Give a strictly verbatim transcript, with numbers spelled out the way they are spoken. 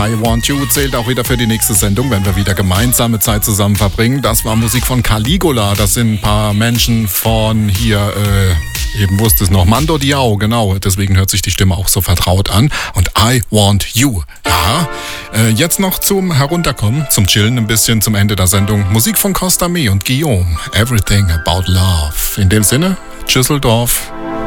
I Want You zählt auch wieder für die nächste Sendung, wenn wir wieder gemeinsame Zeit zusammen verbringen. Das war Musik von Caligula. Das sind ein paar Menschen von hier, äh, eben wusste es noch, Mando Diao, genau. Deswegen hört sich die Stimme auch so vertraut an. Und I Want You. Ja, äh, jetzt noch zum Herunterkommen, zum Chillen ein bisschen zum Ende der Sendung. Musik von Costa Me und Guillaume. Everything About Love. In dem Sinne, Tschüsseldorf.